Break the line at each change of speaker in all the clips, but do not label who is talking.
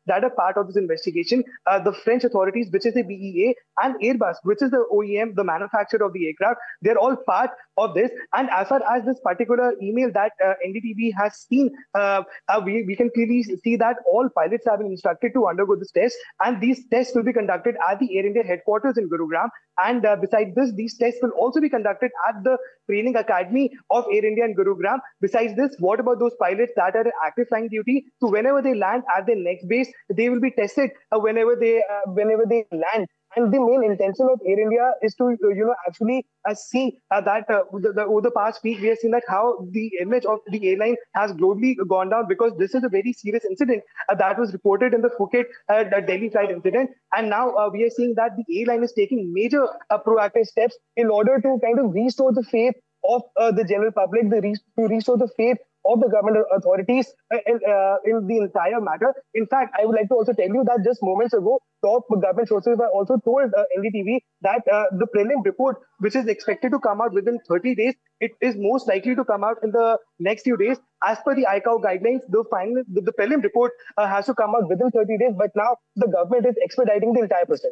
that are part of this investigation. The French authorities, which is the BEA, and Airbus, which is the OEM, the manufacturer of the aircraft, they're all part of this. And as far as this particular email that NDTV has seen, we can clearly see that all pilots have been instructed to undergo this test, and these tests will be conducted at the Air India headquarters in Gurugram. And besides this, these tests will also be conducted at the training academy of Air India in Gurugram. Besides this, what about those pilots that are active flying duty? So whenever they land at their next base, they will be tested whenever they land. And the main intention of Air India is to, actually see that over the past week, we have seen that how the image of the airline has globally gone down, because this is a very serious incident that was reported in the Phuket Delhi flight incident. And now we are seeing that the airline is taking major proactive steps in order to kind of restore the faith of the general public, to restore the faith of the government authorities in the entire matter. In fact, I would like to also tell you that just moments ago, top government sources have also told NDTV that the prelim report, which is expected to come out within 30 days, it is most likely to come out in the next few days. As per the ICAO guidelines, the prelim report has to come out within 30 days, but now the government is expediting the entire process.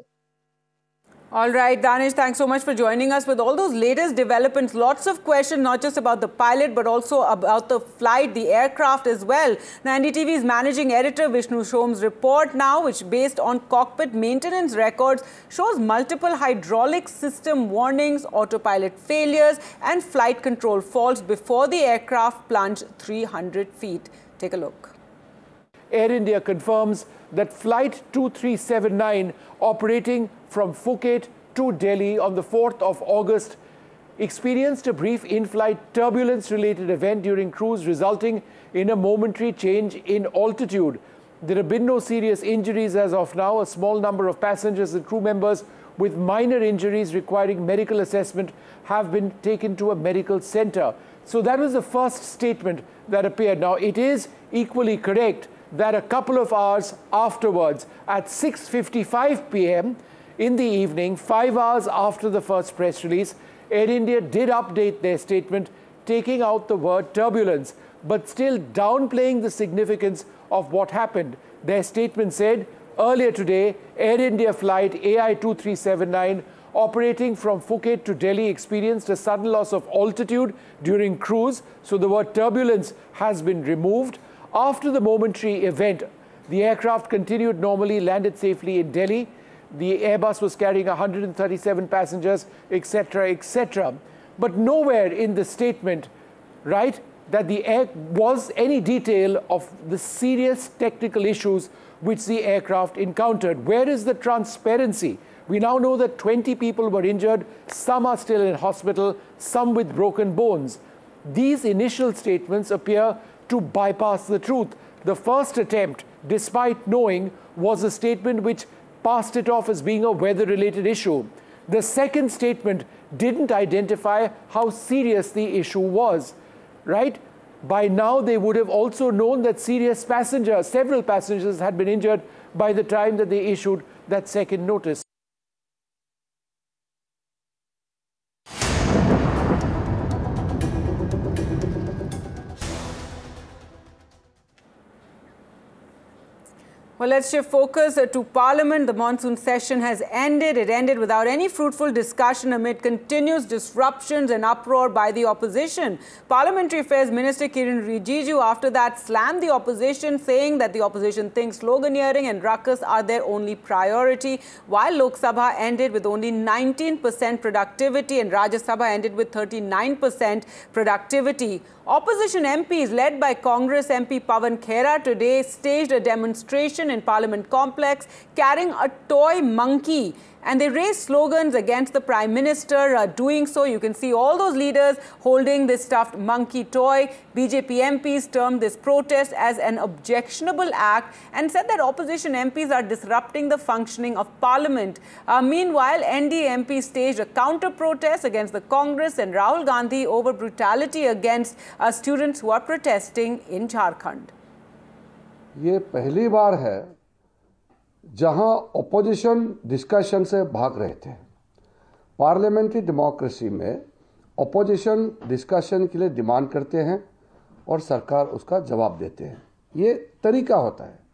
All right, Danish, thanks so much for joining us with all those latest developments. Lots of questions, not just about the pilot, but also about the flight, the aircraft as well. Now, NDTV's managing editor, Vishnu Shom's report now, which based on cockpit maintenance records, shows multiple hydraulic system warnings, autopilot failures, and flight control faults before the aircraft plunged 300 feet. Take a look.
Air India confirms that Flight 2379 operating from Phuket to Delhi on the 4th of August experienced a brief in-flight turbulence-related event during cruise, resulting in a momentary change in altitude. There have been no serious injuries as of now. A small number of passengers and crew members with minor injuries requiring medical assessment have been taken to a medical center. So that was the first statement that appeared. Now, it is equally correct that a couple of hours afterwards, at 6:55 p.m. in the evening, 5 hours after the first press release, Air India did update their statement, taking out the word turbulence, but still downplaying the significance of what happened. Their statement said, earlier today, Air India flight AI2379 operating from Phuket to Delhi experienced a sudden loss of altitude during cruise, so the word turbulence has been removed. After the momentary event, the aircraft continued normally, landed safely in Delhi. The Airbus was carrying 137 passengers, etc., etc. But nowhere in the statement, right, that was any detail of the serious technical issues which the aircraft encountered. Where is the transparency? We now know that 20 people were injured, some are still in hospital, some with broken bones. These initial statements appear to bypass the truth. The first attempt, despite knowing, was a statement which passed it off as being a weather-related issue. The second statement didn't identify how serious the issue was, right? By now, they would have also known that several passengers had been injured by the time that they issued that second notice.
Well, let's shift focus to Parliament. The monsoon session has ended. It ended without any fruitful discussion amid continuous disruptions and uproar by the opposition. Parliamentary Affairs Minister Kiren Rijiju after that slammed the opposition, saying that the opposition thinks sloganeering and ruckus are their only priority, while Lok Sabha ended with only 19% productivity and Rajya Sabha ended with 39% productivity. Opposition MPs led by Congress MP Pawan Khera today staged a demonstration in Parliament complex carrying a toy monkey, and they raised slogans against the Prime Minister. Doing so, you can see all those leaders holding this stuffed monkey toy. BJP MPs termed this protest as an objectionable act and said that opposition MPs are disrupting the functioning of Parliament. Meanwhile, NDA MPs staged a counter-protest against the Congress and Rahul Gandhi over brutality against students who are protesting in Jharkhand.
ये पहली बार है जहां opposition discussion से भाग रहे थे। Parliamentary democracy में opposition discussion के लिए डिमांड करते हैं और सरकार उसका जवाब देते हैं। ये तरीका होता है।